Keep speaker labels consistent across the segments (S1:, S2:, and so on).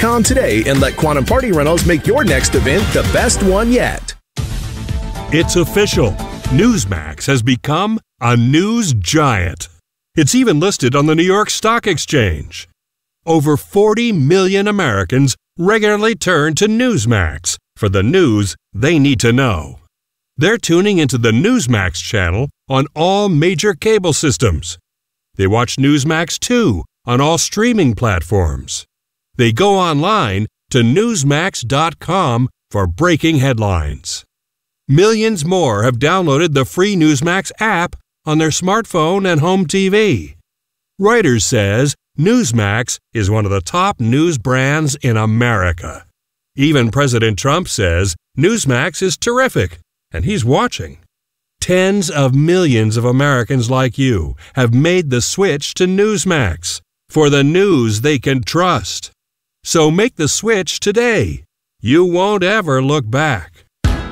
S1: quantumparty.com today and let Quantum Party Rentals make your next event the best one yet.
S2: It's official. Newsmax has become a news giant. It's even listed on the New York Stock Exchange. Over 40 million Americans regularly turn to Newsmax for the news they need to know. They're tuning into the Newsmax channel on all major cable systems. They watch Newsmax 2 on all streaming platforms. They go online to newsmax.com for breaking headlines. Millions more have downloaded the free Newsmax app on their smartphone and home TV. Reuters says Newsmax is one of the top news brands in America. Even President Trump says Newsmax is terrific, and he's watching. Tens of millions of Americans like you have made the switch to Newsmax for the news they can trust. So make the switch today. You won't ever look back.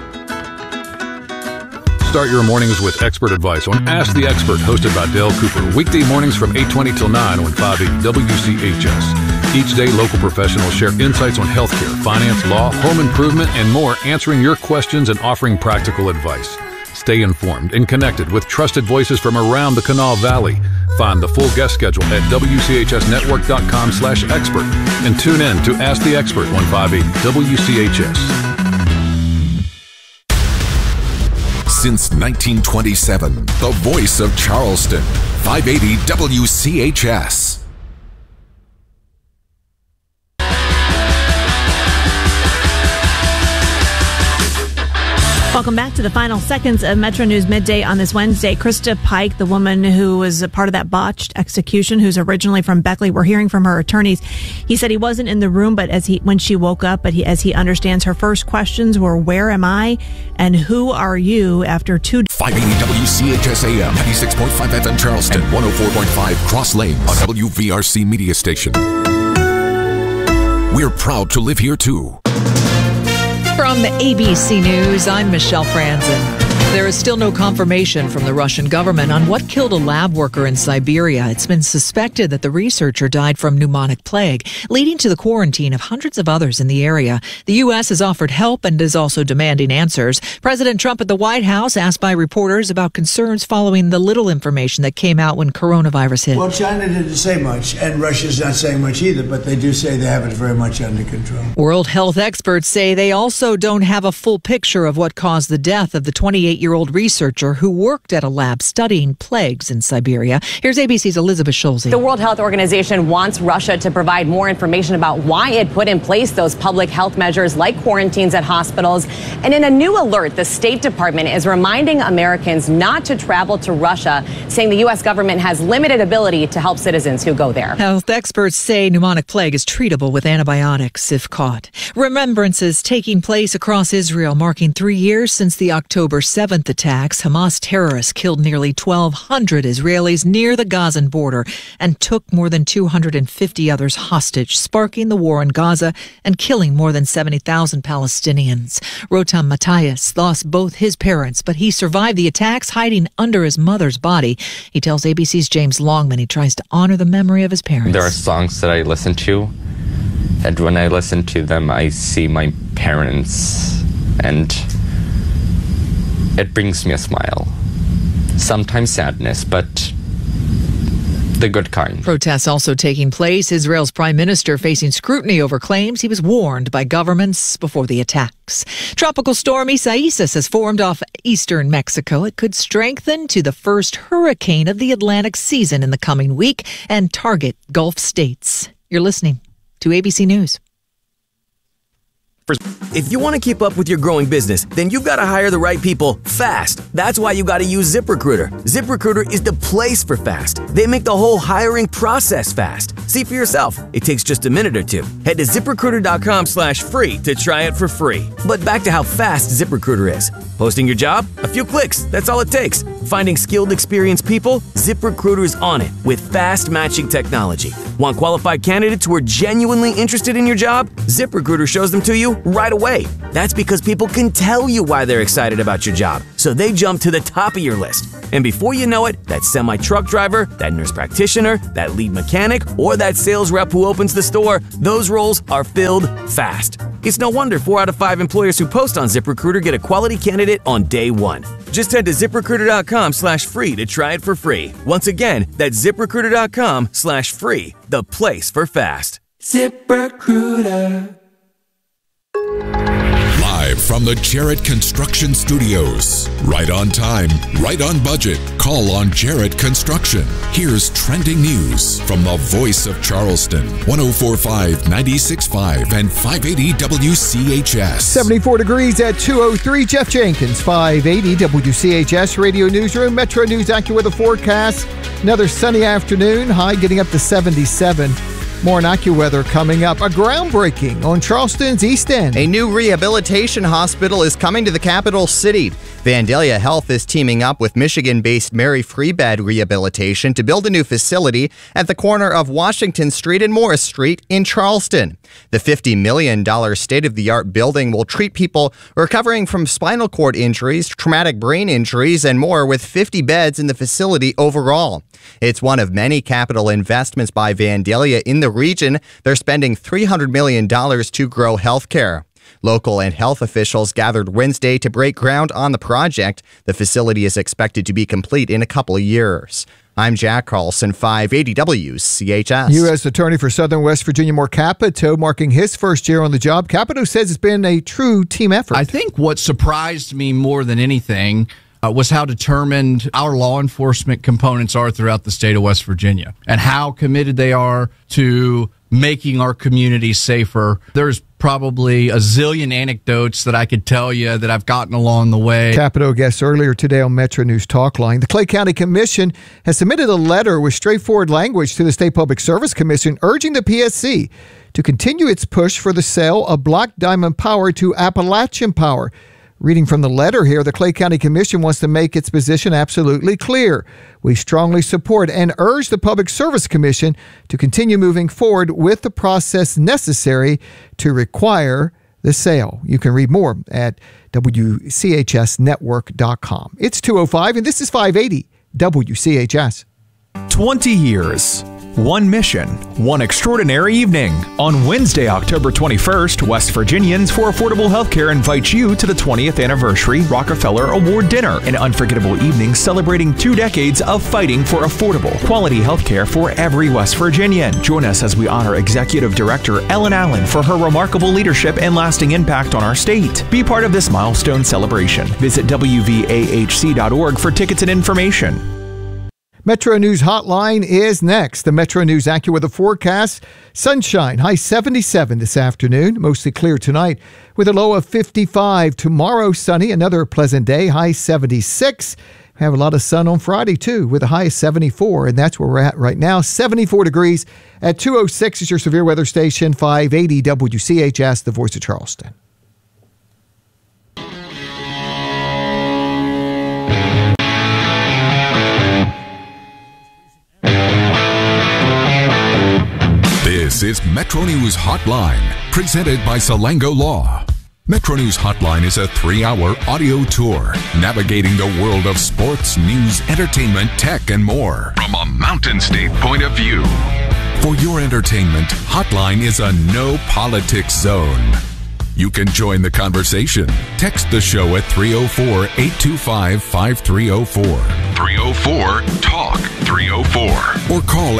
S3: Start your mornings with expert advice on Ask the Expert, hosted by Dale Cooper. Weekday mornings from 8:20 till 9 on 580 WCHS. Each day, local professionals share insights on healthcare, finance, law, home improvement, and more, answering your questions and offering practical advice. Stay informed and connected with trusted voices from around the Kanawha Valley. Find the full guest schedule at WCHSnetwork.com/expert and tune in to Ask the Expert on 580 WCHS.
S4: Since 1927, the voice of Charleston, 580 WCHS.
S5: Welcome back to the final seconds of Metro News Midday on this Wednesday. Krista Pike, the woman who was a part of that botched execution, who's originally from Beckley, we're hearing from her attorneys. He said he wasn't in the room, but when she woke up, as he understands, her first questions were, "Where am I?" and "Who are you?" after
S4: 580 WCHS AM, 96.5 FM Charleston, 104.5 Cross Lanes, a WVRC media station. We're proud to live here too.
S6: From ABC News, I'm Michelle Franzen. There is still no confirmation from the Russian government on what killed a lab worker in Siberia. It's been suspected that the researcher died from pneumonic plague, leading to the quarantine of hundreds of others in the area. The U.S. has offered help and is also demanding answers. President Trump at the White House asked by reporters about concerns following the little information that came out when coronavirus hit.
S7: Well, China didn't say much, and Russia's not saying much either, but they do say they have it very much under control.
S6: World health experts say they also don't have a full picture of what caused the death of the 28-year-old researcher who worked at a lab studying plagues in Siberia. Here's ABC's Elizabeth Schulze.
S8: The World Health Organization wants Russia to provide more information about why it put in place those public health measures like quarantines at hospitals. And in a new alert, the State Department is reminding Americans not to travel to Russia, saying the U.S. government has limited ability to help citizens who go there.
S6: Health experts say pneumonic plague is treatable with antibiotics if caught. Remembrances taking place across Israel, marking 3 years since the October 7th attacks. Hamas terrorists killed nearly 1,200 Israelis near the Gazan border and took more than 250 others hostage, sparking the war in Gaza and killing more than 70,000 Palestinians. Rotam Matthias lost both his parents, but he survived the attacks, hiding under his mother's body. He tells ABC's James Longman he tries to honor the memory of his parents.
S9: There are songs that I listen to, and when I listen to them, I see my parents, and it brings me a smile. Sometimes sadness, but the good kind.
S6: Protests also taking place. Israel's prime minister facing scrutiny over claims he was warned by governments before the attacks. Tropical storm Isaias has formed off eastern Mexico. It could strengthen to the first hurricane of the Atlantic season in the coming week and target Gulf states. You're listening to ABC News.
S10: If you want to keep up with your growing business, then you've got to hire the right people fast. That's why you got to use ZipRecruiter. ZipRecruiter is the place for fast. They make the whole hiring process fast. See for yourself. It takes just a minute or two. Head to ZipRecruiter.com/free to try it for free. But back to how fast ZipRecruiter is. Posting your job? A few clicks. That's all it takes. Finding skilled, experienced people? ZipRecruiter is on it with fast matching technology. Want qualified candidates who are genuinely interested in your job? ZipRecruiter shows them to you right away. That's because people can tell you why they're excited about your job, so they jump to the top of your list. And before you know it, that semi-truck driver, that nurse practitioner, that lead mechanic, or that sales rep who opens the store, those roles are filled fast. It's no wonder 4 out of 5 employers who post on ZipRecruiter get a quality candidate on day one. Just head to ZipRecruiter.com/free to try it for free. Once again, that's ZipRecruiter.com/free, the place for fast.
S11: ZipRecruiter.
S4: Live from the Jarrett Construction Studios. Right on time, right on budget. Call on Jarrett Construction. Here's trending news from the voice of Charleston. 104.5, 96.5, and 580 WCHS.
S12: 74 degrees at 2:03. Jeff Jenkins, 580 WCHS Radio Newsroom. Metro News AccuWeather forecast. Another sunny afternoon. High getting up to 77. More on AccuWeather coming up. A groundbreaking on Charleston's East End.
S13: A new rehabilitation hospital is coming to the capital city. Vandalia Health is teaming up with Michigan-based Mary Free Bed Rehabilitation to build a new facility at the corner of Washington Street and Morris Street in Charleston. The $50 million state-of-the-art building will treat people recovering from spinal cord injuries, traumatic brain injuries, and more, with 50 beds in the facility overall. It's one of many capital investments by Vandalia in the region. They're spending $300 million to grow healthcare. Local and health officials gathered Wednesday to break ground on the project. The facility is expected to be complete in a couple of years. I'm Jack Carlson, 580 WCHS.
S12: U.S. Attorney for Southern West Virginia, Mark Capito, marking his first year on the job. Capito says it's been a true team effort.
S14: I think what surprised me more than anything was how determined our law enforcement components are throughout the state of West Virginia and how committed they are to making our community safer. There's probably a zillion anecdotes that I could tell you that I've gotten along the way.
S12: Capito guests earlier today on Metro News Talk Line. The Clay County Commission has submitted a letter with straightforward language to the State Public Service Commission urging the PSC to continue its push for the sale of Black Diamond Power to Appalachian Power. Reading from the letter here, the Clay County Commission wants to make its position absolutely clear. We strongly support and urge the Public Service Commission to continue moving forward with the process necessary to require the sale. You can read more at WCHSnetwork.com. It's 2:05, and this is 580 WCHS.
S15: 20 years. One mission, one extraordinary evening. On Wednesday, October 21st, West Virginians for Affordable Healthcare invites you to the 20th Anniversary Rockefeller Award Dinner, an unforgettable evening celebrating 2 decades of fighting for affordable, quality healthcare for every West Virginian. Join us as we honor Executive Director Ellen Allen for her remarkable leadership and lasting impact on our state. Be part of this milestone celebration. Visit WVAHC.org for tickets and information.
S12: Metro News Hotline is next. The Metro News AccuWeather forecast. Sunshine, high 77 this afternoon. Mostly clear tonight with a low of 55. Tomorrow, sunny, another pleasant day, high 76. Have a lot of sun on Friday, too, with a high of 74. And that's where we're at right now. 74 degrees at 2:06 is your severe weather station, 580 WCHS, the voice of Charleston.
S4: This is Metro News Hotline, presented by Salango Law. Metro News Hotline is a 3-hour audio tour navigating the world of sports, news, entertainment, tech, and more from a Mountain State point of view. For your entertainment, Hotline is a no politics zone. You can join the conversation. Text the show at 304-825-5304. 304-TALK-304. Or call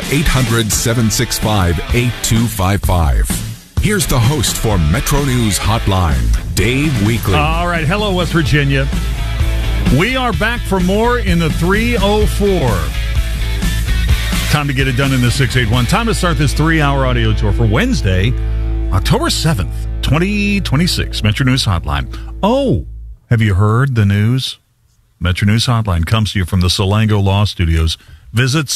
S4: 800-765-8255. Here's the host for Metro News Hotline, Dave Weekley.
S16: All right. Hello, West Virginia. We are back for more in the 304. Time to get it done in the 681. Time to start this 3-hour audio tour for Wednesday, October 7th, 2026. Metro News Hotline. Oh, have you heard the news? Metro News Hotline comes to you from the Salango Law Studios. Visit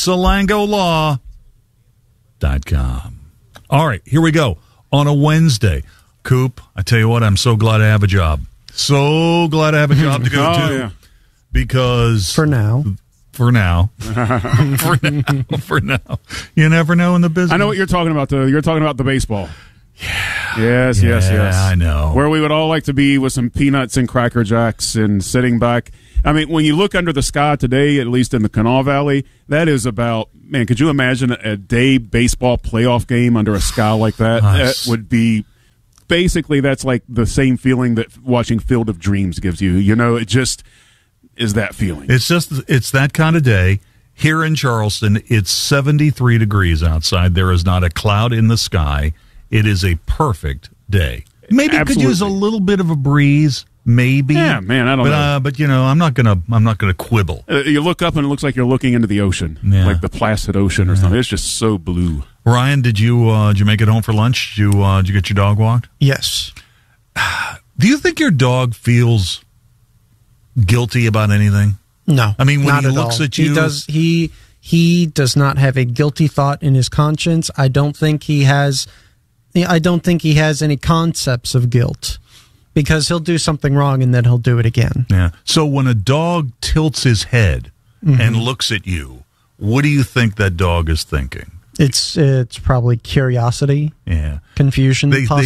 S16: salangolaw.com. All right, here we go. On a Wednesday. Coop, I tell you what, I'm so glad I have a job. So glad I have a job to go to. Yeah. Because... For now. For now. You never know in the business.
S17: I know what you're talking about, though. You're talking about the baseball. Yes.
S16: I know.
S17: Where we would all like to be with some peanuts and Cracker Jacks and sitting back. I mean, when you look under the sky today, at least in the Kanawha Valley, that is about, man, could you imagine a day baseball playoff game under a sky like that? That would be, basically, that's like the same feeling that watching Field of Dreams gives you. You know, it just is that feeling.
S16: It's that kind of day. Here in Charleston, it's 73 degrees outside. There is not a cloud in the sky. It is a perfect day. Maybe it could use a little bit of a breeze. Maybe.
S17: Yeah, man, I don't know.
S16: But you know, I'm not gonna quibble.
S17: You look up and it looks like you're looking into the ocean, like the Placid Ocean or something. It's just so blue.
S16: Ryan, did you make it home for lunch? Did you get your dog walked?
S18: Yes.
S16: Do you think your dog feels guilty about anything?
S18: No.
S16: I mean, when
S18: he
S16: looks at you,
S18: he does not have a guilty thought in his conscience. I don't think he has any concepts of guilt. Because he'll do something wrong and then he'll do it again.
S16: Yeah. So when a dog tilts his head and looks at you, what do you think that dog is thinking?
S18: It's probably curiosity.
S16: Yeah.
S18: Confusion. Possibly.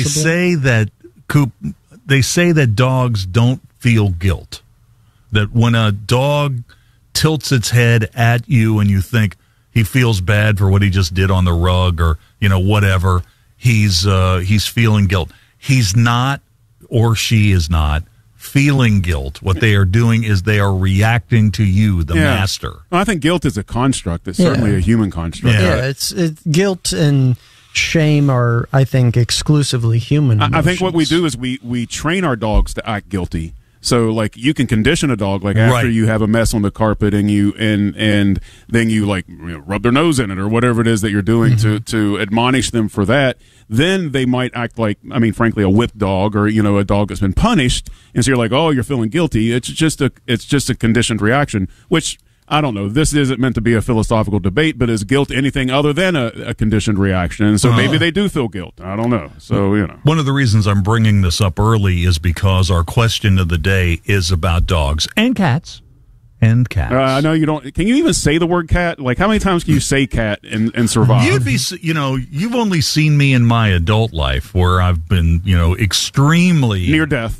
S16: They say that dogs don't feel guilt. That when a dog tilts its head at you and you think he feels bad for what he just did on the rug or whatever, he's feeling guilt. He's not. Or she is not feeling guilt. What they are doing is they are reacting to you, the master.
S17: Well, I think guilt is a construct. It's certainly a human construct.
S18: Yeah, it's guilt and shame are, I think, exclusively human emotions.
S17: I think what we do is we train our dogs to act guilty. So, like, you can condition a dog, like, after you have a mess on the carpet and you and then you, like, rub their nose in it or whatever it is that you're doing to admonish them for that. Then they might act like, I mean, frankly, a whipped dog or, a dog that's been punished. And so you're like, oh, you're feeling guilty. It's just a conditioned reaction, which, I don't know. This isn't meant to be a philosophical debate, but is guilt anything other than a conditioned reaction? And so maybe they do feel guilt. I don't know. So,
S16: One of the reasons I'm bringing this up early is because our question of the day is about dogs and cats. I know you don't. Can you even say the word cat? Like, how many times can you say cat and survive? You've only seen me in my adult life where I've been, extremely
S17: near death,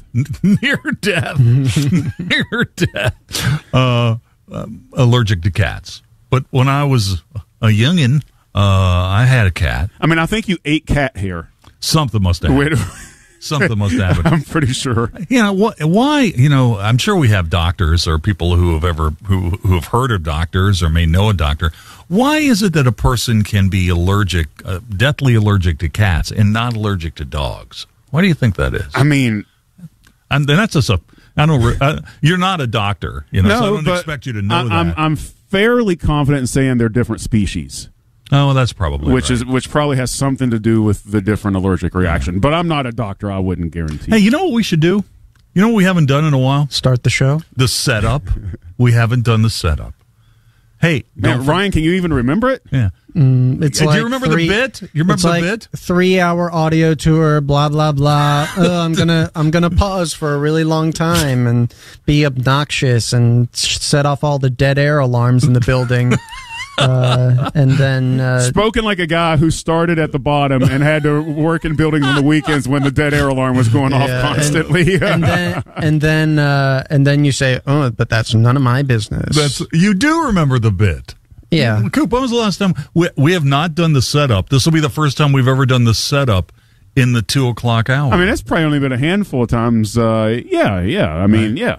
S16: allergic to cats. But when I was a youngin', I had a cat.
S17: I mean, I think you ate cat hair.
S16: Something must have. Something must happen.
S17: I'm pretty sure.
S16: Why? I'm sure we have doctors or people who have heard of doctors or may know a doctor. Why is it that a person can be allergic, deathly allergic to cats and not allergic to dogs? Why do you think that is?
S17: I mean,
S16: and that's just you're not a doctor, so I don't expect you to know that.
S17: I'm fairly confident in saying they're different species.
S16: Oh, well, that's probably
S17: which probably has something to do with the different allergic reaction. But I'm not a doctor. I wouldn't guarantee.
S16: Hey, you know what we should do? You know what we haven't done in a while?
S18: Start the show.
S16: The setup. We haven't done the setup. Hey,
S17: Ryan, can you even remember it?
S16: Yeah.
S18: Do you
S16: remember the bit? You remember the bit?
S18: 3-hour audio tour, blah blah blah. I'm gonna pause for a really long time and be obnoxious and set off all the dead air alarms in the building. And then
S17: spoken like a guy who started at the bottom and had to work in buildings on the weekends when the dead air alarm was going off constantly.
S18: And then you say, "Oh, but that's none of my business."
S16: You do remember the bit.
S18: Yeah.
S16: Coop, when was the last time? We have not done the setup. This will be the first time we've ever done the setup in the 2:00 hour.
S17: I mean, it's probably only been a handful of times. I mean, yeah.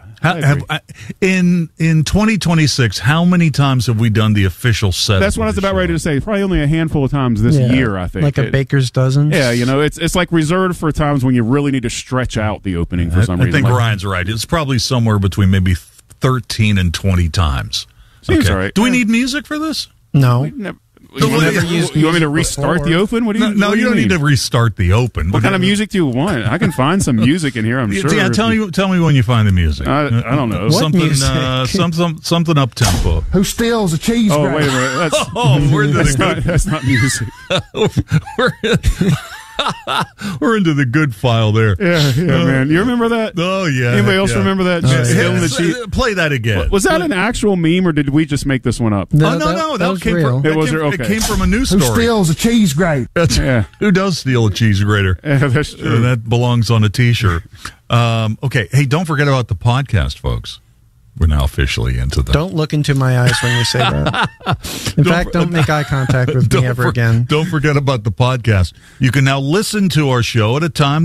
S16: In 2026, how many times have we done the official setup?
S17: That's what I was about ready to say. Probably only a handful of times this year, I think.
S18: Like a baker's dozen.
S17: Yeah, it's like reserved for times when you really need to stretch out the opening for some reason.
S16: I think Ryan's right. It's probably somewhere between maybe 13 and 20 times.
S17: Seems all right.
S16: Do we need music for this?
S18: No.
S17: You want me to restart the open? What do you?
S16: No, you don't need to restart the open.
S17: What kind of music do you want? I can find some music in here. I'm sure.
S16: Yeah, tell me when you find the music.
S17: I don't know.
S16: Something up tempo.
S19: Who steals a cheese?
S17: Oh, wait a minute.
S16: Where did
S17: that's not music.
S16: We're into the good file there.
S17: Yeah, man. You remember that?
S16: Oh, yeah.
S17: Anybody else remember that?
S16: Play that again.
S17: Was that an actual meme, or did we just make this one up?
S16: No, that came
S18: real.
S16: from it came from a news story.
S19: Who steals a cheese grate?
S16: Who does steal a cheese grater?
S17: Yeah, that's true.
S16: That belongs on a T-shirt. Okay. Hey, don't forget about the podcast, folks. We're now officially into that.
S18: Don't look into my eyes when you say that. In fact, don't make eye contact with me ever again.
S16: Don't forget about the podcast. You can now listen to our show at a time